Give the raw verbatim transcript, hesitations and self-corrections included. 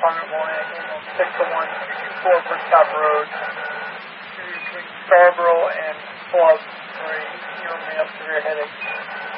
Department one, and six oh one two two four Bristol Road, between Scarborough and Plug, for a zero may have severe headache.